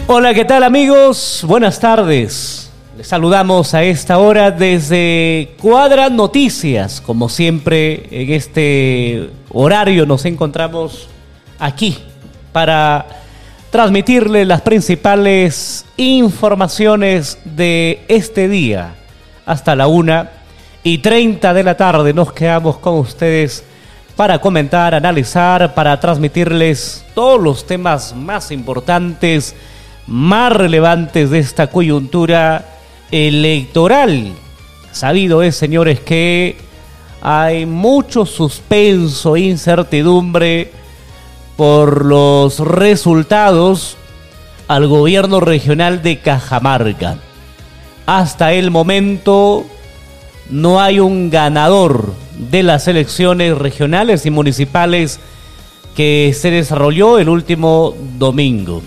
Hola, ¿qué tal amigos? Buenas tardes. Les saludamos a esta hora desde Cuadra Noticias. Como siempre, en este horario nos encontramos aquí para transmitirles las principales informaciones de este día. Hasta la 1:30 de la tarde nos quedamos con ustedes para comentar, analizar, para transmitirles todos los temas más importantes, más relevantes de esta coyuntura electoral. Sabido es, señores, que hay mucho suspenso e incertidumbre por los resultados al gobierno regional de Cajamarca. Hasta el momento no hay un ganador de las elecciones regionales y municipales que se desarrolló el último domingo.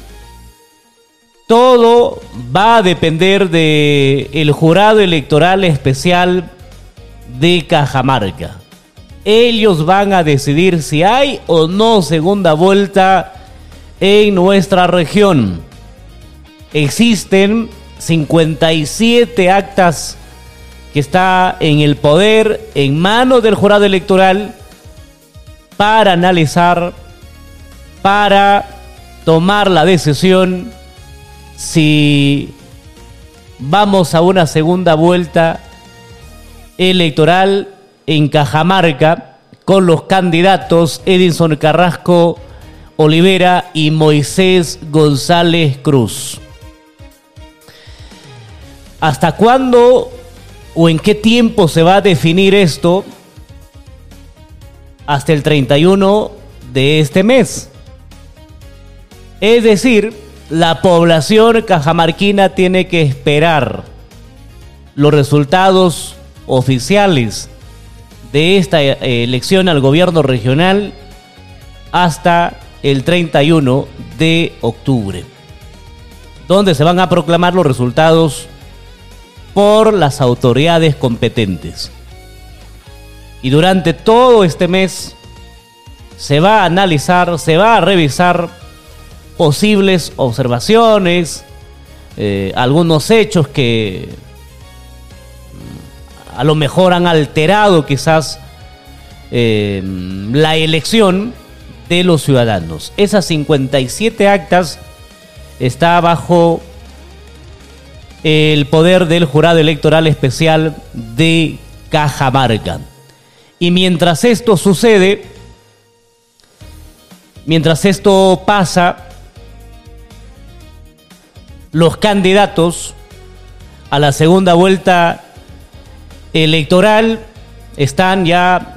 Todo va a depender del jurado electoral especial de Cajamarca. Ellos van a decidir si hay o no segunda vuelta en nuestra región. Existen 57 actas que está en el poder, en manos del jurado electoral, para analizar, para tomar la decisión si vamos a una segunda vuelta electoral en Cajamarca con los candidatos Edinson Carrasco Olivera y Moisés González Cruz. ¿Hasta cuándo o en qué tiempo se va a definir esto? Hasta el 31 de este mes. Es decir, la población cajamarquina tiene que esperar los resultados oficiales de esta elección al gobierno regional hasta el 31 de octubre, donde se van a proclamar los resultados por las autoridades competentes. Y durante todo este mes se va a analizar, se va a revisar posibles observaciones, algunos hechos que a lo mejor han alterado quizás la elección de los ciudadanos. Esas 57 actas está bajo el poder del jurado electoral especial de Cajamarca. Y mientras esto sucede, mientras esto pasa, los candidatos a la segunda vuelta electoral están ya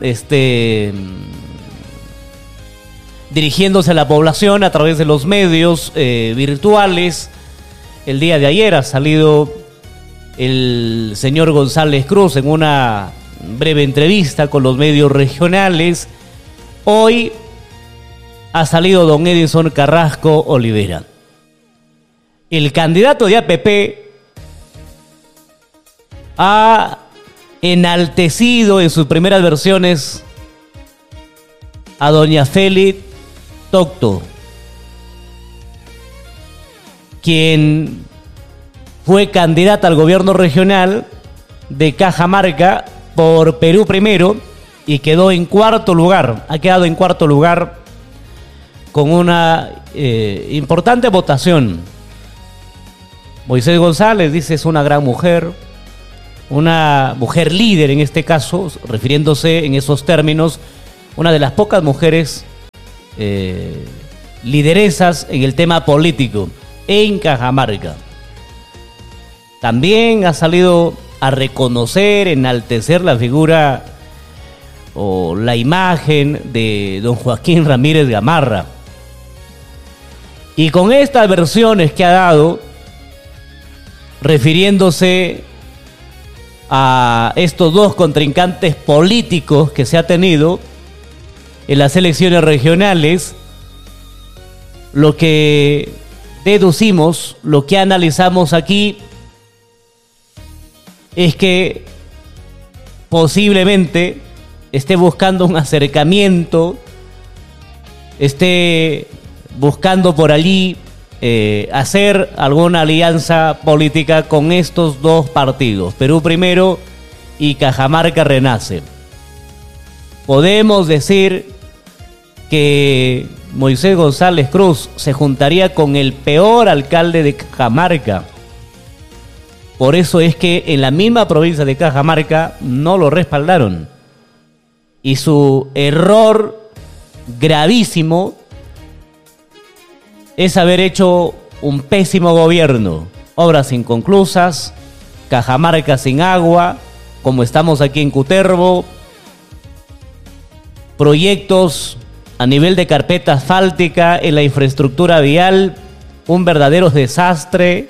dirigiéndose a la población a través de los medios virtuales. El día de ayer ha salido el señor González Cruz en una breve entrevista con los medios regionales. Hoy ha salido don Edinson Carrasco Olivera. El candidato de APP ha enaltecido en sus primeras versiones a doña Félix Tocto, quien fue candidata al gobierno regional de Cajamarca por Perú Primero y quedó en cuarto lugar. Ha quedado en cuarto lugar con una importante votación. Moisés González, dice, es una gran mujer, una mujer líder en este caso, refiriéndose en esos términos, una de las pocas mujeres lideresas en el tema político en Cajamarca. También ha salido a reconocer, enaltecer la figura o la imagen de don Joaquín Ramírez Gamarra. Y con estas versiones que ha dado, refiriéndose a estos dos contrincantes políticos que se ha tenido en las elecciones regionales, lo que deducimos, lo que analizamos aquí, es que posiblemente esté buscando un acercamiento, esté buscando por allí hacer alguna alianza política con estos dos partidos, Perú Primero y Cajamarca Renace. Podemos decir que Moisés González Cruz se juntaría con el peor alcalde de Cajamarca. Por eso es que en la misma provincia de Cajamarca no lo respaldaron. Y su error gravísimo es haber hecho un pésimo gobierno. Obras inconclusas, Cajamarca sin agua, como estamos aquí en Cutervo, proyectos a nivel de carpeta asfáltica en la infraestructura vial, un verdadero desastre.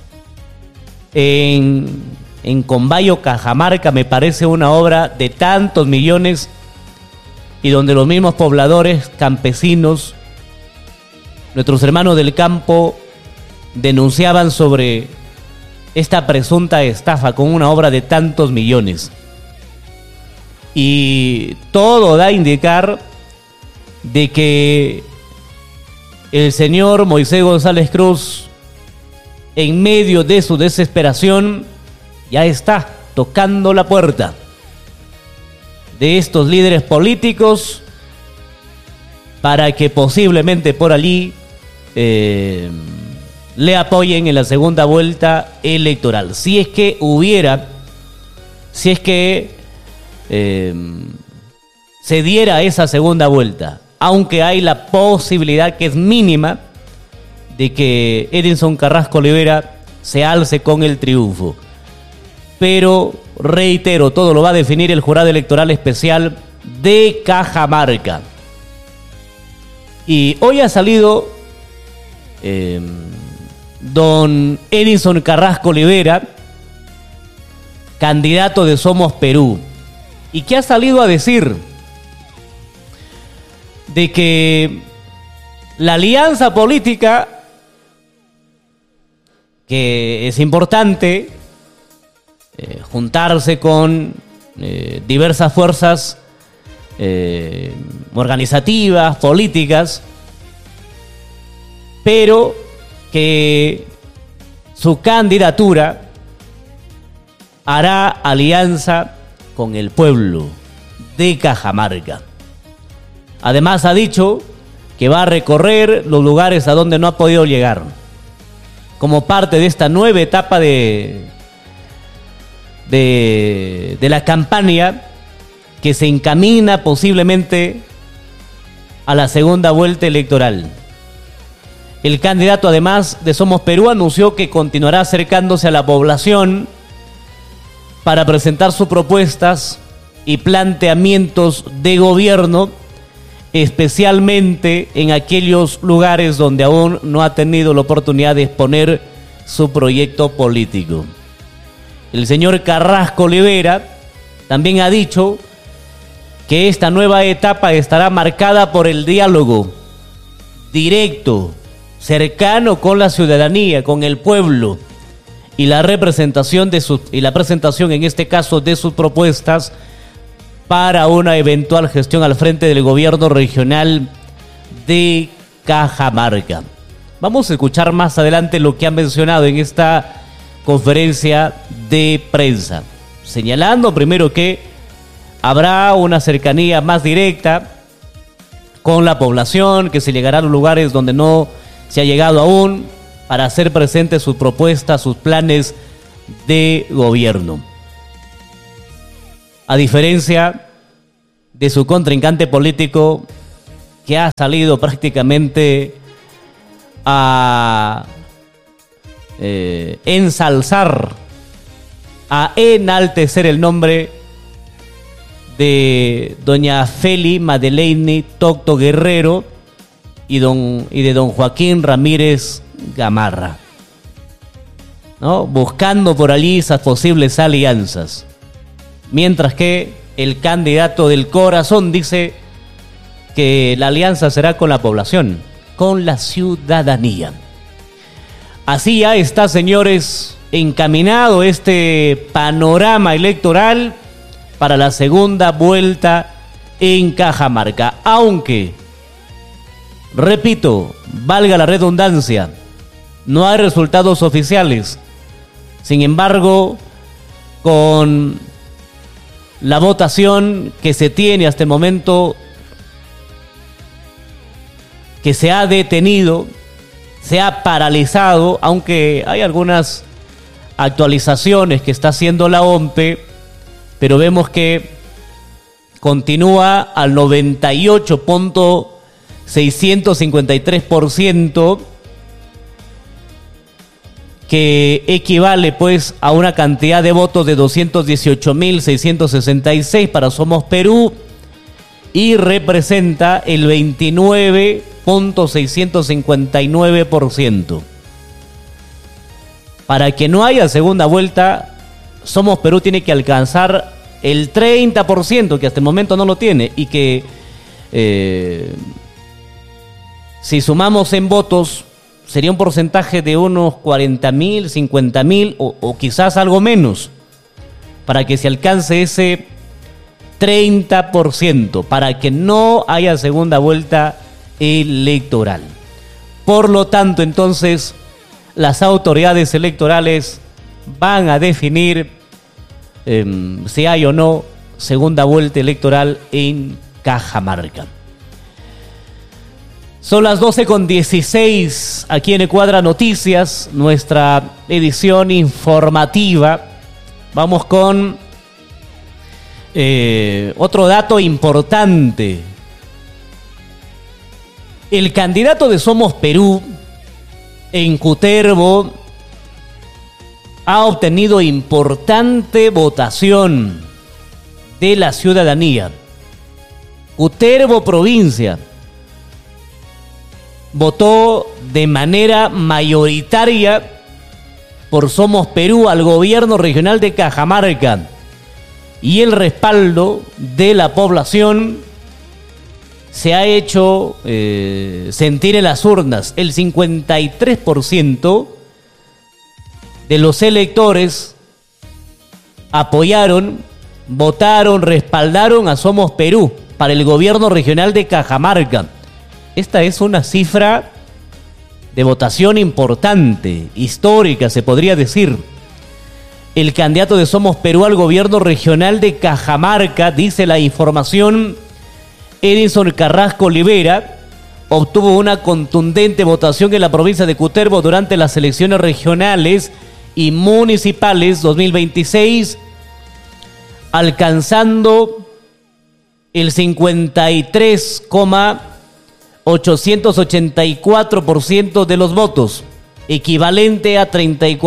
En Combayo, Cajamarca, me parece una obra de tantos millones y donde los mismos pobladores, campesinos, nuestros hermanos del campo, denunciaban sobre esta presunta estafa con una obra de tantos millones. Y todo da a indicar de que el señor Moisés González Cruz, en medio de su desesperación, ya está tocando la puerta de estos líderes políticos para que posiblemente por allí le apoyen en la segunda vuelta electoral. Si es que se diera esa segunda vuelta, aunque hay la posibilidad que es mínima de que Edinson Carrasco Olivera se alce con el triunfo. Pero, reitero, todo lo va a definir el Jurado Electoral Especial de Cajamarca. Y hoy ha salido don Edinson Carrasco Olivera, candidato de Somos Perú, y que ha salido a decir de que la alianza política, que es importante juntarse con diversas fuerzas organizativas, políticas, pero que su candidatura hará alianza con el pueblo de Cajamarca. Además ha dicho que va a recorrer los lugares a donde no ha podido llegar, como parte de esta nueva etapa de la campaña que se encamina posiblemente a la segunda vuelta electoral. El candidato, además de Somos Perú, anunció que continuará acercándose a la población para presentar sus propuestas y planteamientos de gobierno, especialmente en aquellos lugares donde aún no ha tenido la oportunidad de exponer su proyecto político. El señor Carrasco Olivera también ha dicho que esta nueva etapa estará marcada por el diálogo directo, cercano con la ciudadanía, con el pueblo, y la presentación en este caso de sus propuestas para una eventual gestión al frente del gobierno regional de Cajamarca. Vamos a escuchar más adelante lo que ha mencionado en esta conferencia de prensa, señalando primero que habrá una cercanía más directa con la población, que se llegará a los lugares donde no se ha llegado aún, para hacer presentes sus propuestas, sus planes de gobierno. A diferencia de su contrincante político, que ha salido prácticamente a ensalzar, a enaltecer el nombre de doña Feli Madeleine Tocto Guerrero y de don Joaquín Ramírez Gamarra, ¿no? Buscando por allí esas posibles alianzas. Mientras que el candidato del corazón dice que la alianza será con la población, con la ciudadanía. Así ya está, señores, encaminado este panorama electoral para la segunda vuelta en Cajamarca. Aunque, repito, valga la redundancia, No hay resultados oficiales. Sin embargo, con la votación que se tiene hasta el momento, que se ha detenido, se ha paralizado, aunque hay algunas actualizaciones que está haciendo la OMPE, pero vemos que continúa al 98.653%, que equivale pues a una cantidad de votos de 218.666 para Somos Perú y representa el 29.659%. Para que no haya segunda vuelta, Somos Perú tiene que alcanzar el 30%, que hasta el momento no lo tiene, y que si sumamos en votos, sería un porcentaje de unos 40.000, 50.000 o quizás algo menos, para que se alcance ese 30%, para que no haya segunda vuelta electoral. Por lo tanto, entonces, las autoridades electorales van a definir si hay o no segunda vuelta electoral en Cajamarca. Son las 12:16 aquí en Cuadra Noticias, nuestra edición informativa. Vamos con otro dato importante. El candidato de Somos Perú en Cutervo ha obtenido importante votación de la ciudadanía. Cutervo provincia votó de manera mayoritaria por Somos Perú al gobierno regional de Cajamarca, y el respaldo de la población se ha hecho sentir en las urnas. El 53% de los electores apoyaron, votaron, respaldaron a Somos Perú para el gobierno regional de Cajamarca. Esta es una cifra de votación importante, histórica, se podría decir. El candidato de Somos Perú al gobierno regional de Cajamarca, dice la información, Edinson Carrasco Olivera, obtuvo una contundente votación en la provincia de Cutervo durante las elecciones regionales y municipales 2026, alcanzando el 53,884% de los votos, equivalente a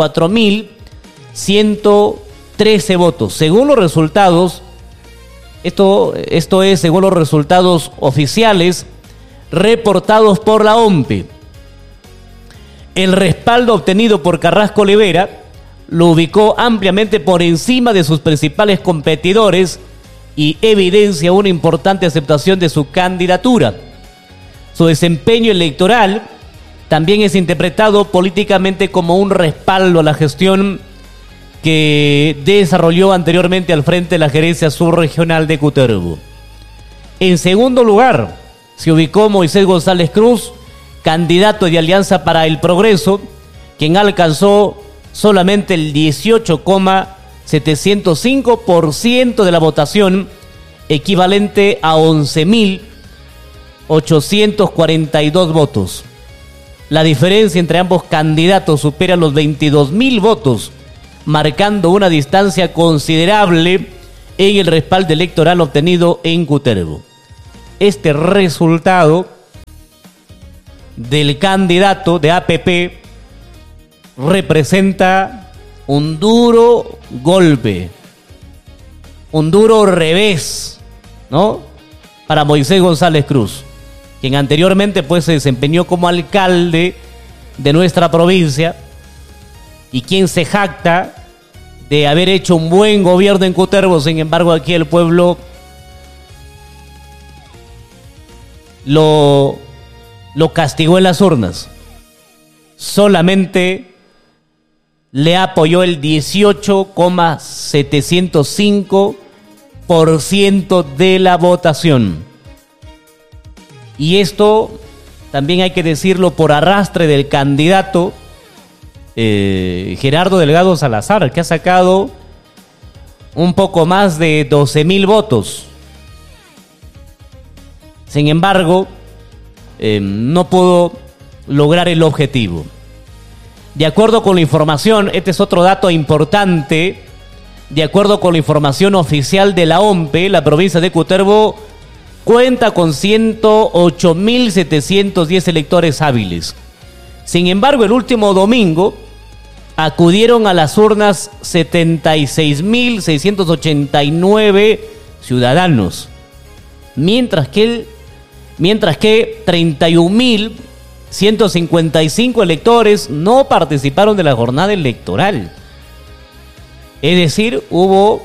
34.113 votos. Según los resultados, esto es según los resultados oficiales reportados por la OMPE. El respaldo obtenido por Carrasco Olivera lo ubicó ampliamente por encima de sus principales competidores y evidencia una importante aceptación de su candidatura. Su desempeño electoral también es interpretado políticamente como un respaldo a la gestión que desarrolló anteriormente al frente de la gerencia subregional de Cutervo. En segundo lugar, se ubicó Moisés González Cruz, candidato de Alianza para el Progreso, quien alcanzó solamente el 18,705% de la votación, equivalente a 11.842 votos. La diferencia entre ambos candidatos supera los 22.000 votos, marcando una distancia considerable en el respaldo electoral obtenido en Cutervo. Este resultado del candidato de APP representa un duro golpe, un duro revés, ¿no?, para Moisés González Cruz, quien anteriormente pues se desempeñó como alcalde de nuestra provincia y quien se jacta de haber hecho un buen gobierno en Cutervo. Sin embargo, aquí el pueblo lo castigó en las urnas. Solamente le apoyó el 18,705% de la votación. Y esto también hay que decirlo por arrastre del candidato Gerardo Delgado Salazar, que ha sacado un poco más de 12,000 votos. Sin embargo, no pudo lograr el objetivo. De acuerdo con la información, este es otro dato importante, de acuerdo con la información oficial de la OMPE, la provincia de Cutervo cuenta con 108,710 electores hábiles. Sin embargo, el último domingo acudieron a las urnas 76,689 ciudadanos, mientras que 31,155 electores no participaron de la jornada electoral. Es decir, hubo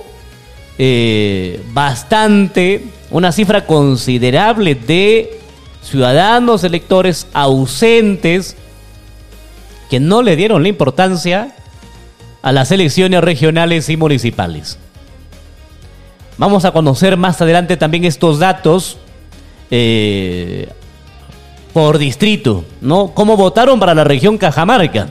una cifra considerable de ciudadanos electores ausentes que no le dieron la importancia a las elecciones regionales y municipales. Vamos a conocer más adelante también estos datos por distrito, ¿no? Cómo votaron para la región Cajamarca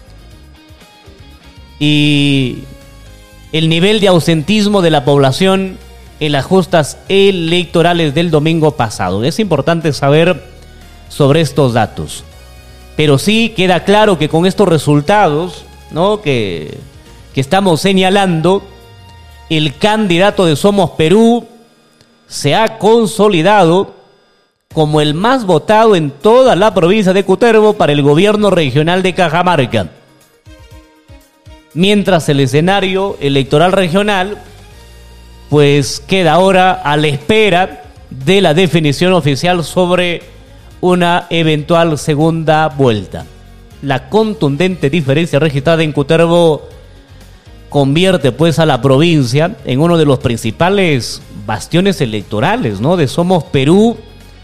y el nivel de ausentismo de la población en las justas electorales del domingo pasado. Es importante saber sobre estos datos. Pero sí queda claro que con estos resultados, ¿no?, que estamos señalando, el candidato de Somos Perú se ha consolidado como el más votado en toda la provincia de Cutervo para el gobierno regional de Cajamarca. Mientras el escenario electoral regional pues queda ahora a la espera de la definición oficial sobre una eventual segunda vuelta. La contundente diferencia registrada en Cutervo convierte pues a la provincia en uno de los principales bastiones electorales, ¿no?, de Somos Perú,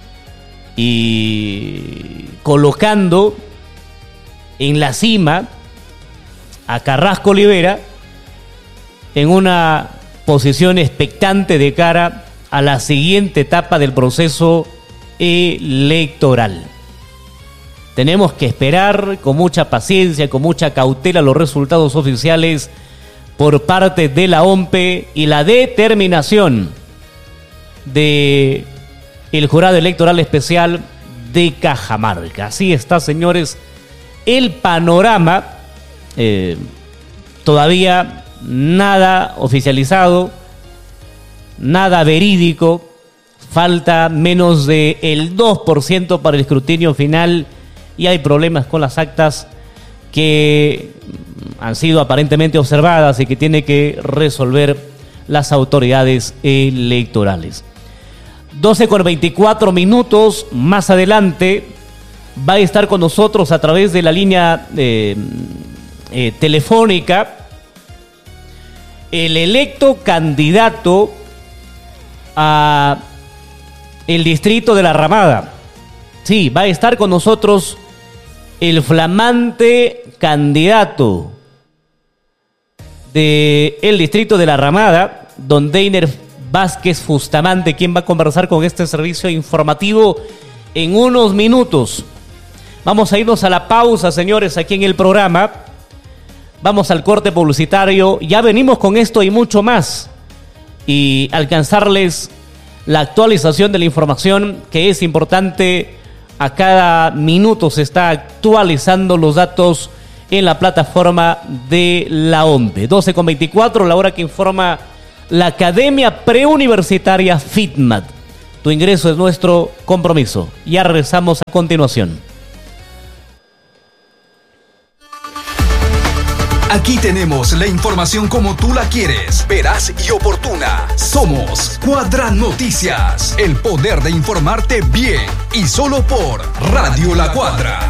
y colocando en la cima a Carrasco Olivera en una posición expectante de cara a la siguiente etapa del proceso electoral. Tenemos que esperar con mucha paciencia, con mucha cautela, los resultados oficiales por parte de la OMPE y la determinación de el Jurado Electoral Especial de Cajamarca. Así está, señores, el panorama. Todavía nada oficializado, nada verídico. Falta menos del 2% para el escrutinio final y hay problemas con las actas que han sido aparentemente observadas y que tiene que resolver las autoridades electorales. 12:24. Más adelante va a estar con nosotros a través de la línea telefónica el electo candidato a el distrito de La Ramada. Sí, va a estar con nosotros el flamante candidato del distrito de La Ramada, don Deiner Vázquez Bustamante, quien va a conversar con este servicio informativo en unos minutos. Vamos a irnos a la pausa, señores, aquí en el programa. Vamos al corte publicitario. Ya venimos con esto y mucho más, y alcanzarles la actualización de la información, que es importante. A cada minuto se está actualizando los datos en la plataforma de la OMPE. 12:24, la hora que informa la Academia Preuniversitaria FITMAT. Tu ingreso es nuestro compromiso. Ya regresamos a continuación. Aquí tenemos la información como tú la quieres, veraz y oportuna. Somos Cuadra Noticias, el poder de informarte bien y solo por Radio La Cuadra.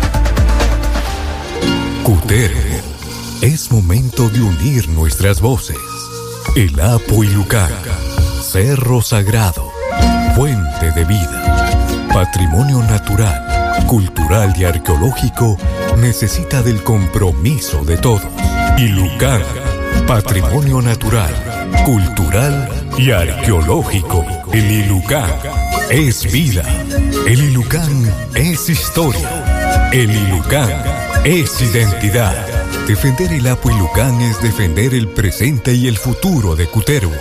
Cutervo, es momento de unir nuestras voces. El Apo y Lucac, Cerro Sagrado, fuente de vida, patrimonio natural, cultural y arqueológico, necesita del compromiso de todos. Y Ilucán, patrimonio natural, cultural y arqueológico. El Ilucán es vida. El Ilucán es historia. El Ilucán es identidad. Defender el Apu y Lucán es defender el presente y el futuro de Cutervo.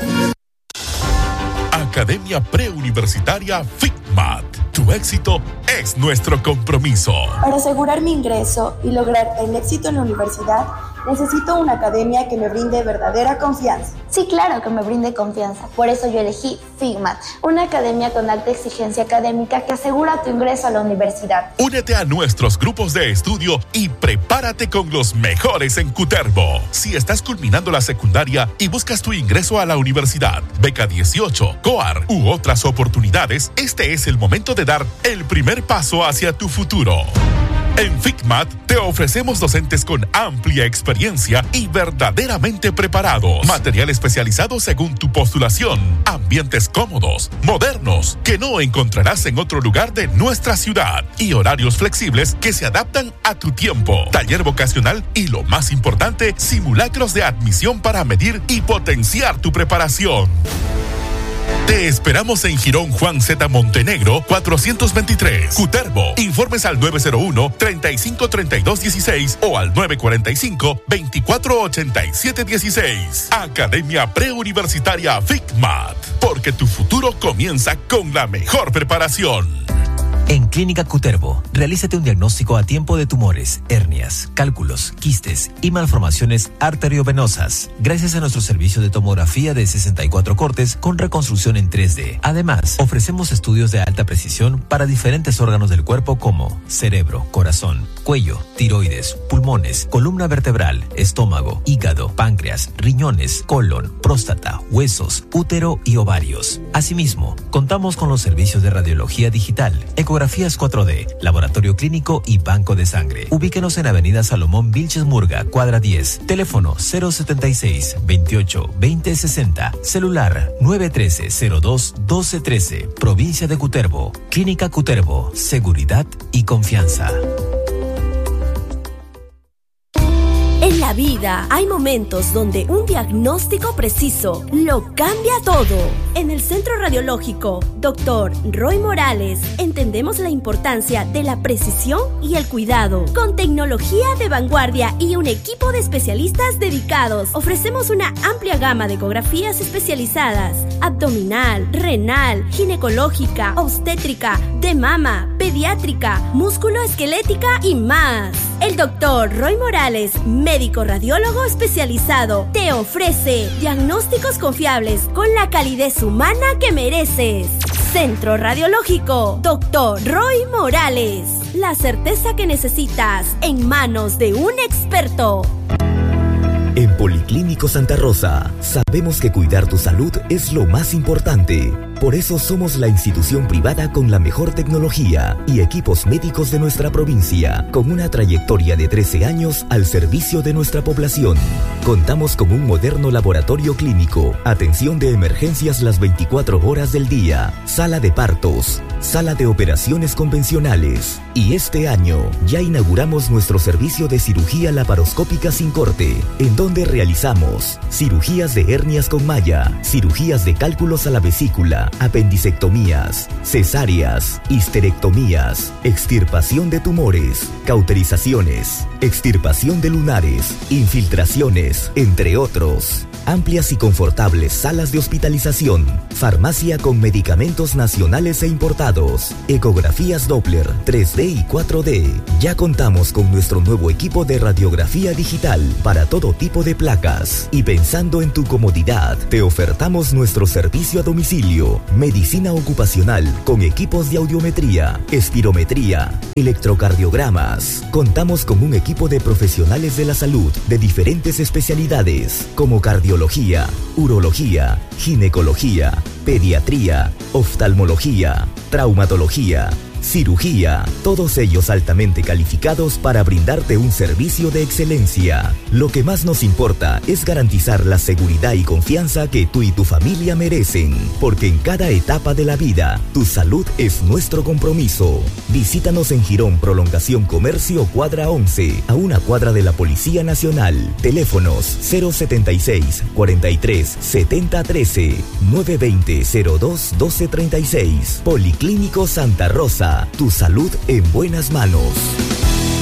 Academia Preuniversitaria FICMAT. Tu éxito es nuestro compromiso. Para asegurar mi ingreso y lograr el éxito en la universidad, necesito una academia que me brinde verdadera confianza. Sí, claro que me brinde confianza. Por eso yo elegí FICMAT, una academia con alta exigencia académica que asegura tu ingreso a la universidad. Únete a nuestros grupos de estudio y prepárate con los mejores en Cutervo. Si estás culminando la secundaria y buscas tu ingreso a la universidad, beca 18, COAR u otras oportunidades, este es el momento de dar el primer paso hacia tu futuro. En FICMAT te ofrecemos docentes con amplia experiencia y verdaderamente preparados. Material especializado según tu postulación. Ambientes cómodos, modernos, que no encontrarás en otro lugar de nuestra ciudad. Y horarios flexibles que se adaptan a tu tiempo. Taller vocacional y, lo más importante, simulacros de admisión para medir y potenciar tu preparación. Te esperamos en Girón Juan Z. Montenegro, 423, Cutervo. Informes al 901-353216 o al 945-248716. Academia Preuniversitaria FICMAT. Porque tu futuro comienza con la mejor preparación. En Clínica Cutervo, realízate un diagnóstico a tiempo de tumores, hernias, cálculos, quistes y malformaciones arteriovenosas, gracias a nuestro servicio de tomografía de 64 cortes con reconstrucción en 3D. Además, ofrecemos estudios de alta precisión para diferentes órganos del cuerpo como cerebro, corazón, cuello, tiroides, pulmones, columna vertebral, estómago, hígado, páncreas, riñones, colon, próstata, huesos, útero y ovarios. Asimismo, contamos con los servicios de radiología digital, ecografías 4D, laboratorio clínico y banco de sangre. Ubíquenos en Avenida Salomón Vilches Murga, cuadra 10. Teléfono 076 28 20 60. Celular 913 02 12 13. Provincia de Cutervo. Clínica Cutervo. Seguridad y confianza. En la vida hay momentos donde un diagnóstico preciso lo cambia todo. En el Centro Radiológico Dr. Roy Morales entendemos la importancia de la precisión y el cuidado. Con tecnología de vanguardia y un equipo de especialistas dedicados, ofrecemos una amplia gama de ecografías especializadas: abdominal, renal, ginecológica, obstétrica, de mama, pediátrica, músculo-esquelética y más. El Dr. Roy Morales, médico radiólogo especializado, te ofrece diagnósticos confiables con la calidez humana que mereces. Centro Radiológico Dr. Roy Morales. La certeza que necesitas en manos de un experto. En Policlínico Santa Rosa, sabemos que cuidar tu salud es lo más importante. Por eso somos la institución privada con la mejor tecnología y equipos médicos de nuestra provincia, con una trayectoria de 13 años al servicio de nuestra población. Contamos con un moderno laboratorio clínico, atención de emergencias las 24 horas del día, sala de partos, sala de operaciones convencionales. Y este año ya inauguramos nuestro servicio de cirugía laparoscópica sin corte, en donde realizamos cirugías de hernias con malla, cirugías de cálculos a la vesícula, apendicectomías, cesáreas, histerectomías, extirpación de tumores, cauterizaciones, extirpación de lunares, infiltraciones, entre otros. Amplias y confortables salas de hospitalización, farmacia con medicamentos nacionales e importados, ecografías Doppler, 3D y 4D. Ya contamos con nuestro nuevo equipo de radiografía digital para todo tipo de placas. Y pensando en tu comodidad, te ofertamos nuestro servicio a domicilio, medicina ocupacional con equipos de audiometría, espirometría, electrocardiogramas. Contamos con un equipo de profesionales de la salud de diferentes especialidades como cardiología, urología, ginecología, pediatría, oftalmología, traumatología, cirugía, todos ellos altamente calificados para brindarte un servicio de excelencia. Lo que más nos importa es garantizar la seguridad y confianza que tú y tu familia merecen, porque en cada etapa de la vida, tu salud es nuestro compromiso. Visítanos en Girón Prolongación Comercio, cuadra 11, a una cuadra de la Policía Nacional. Teléfonos 076 43 70 13, 920 02 12 36. Policlínico Santa Rosa. Tu salud en buenas manos.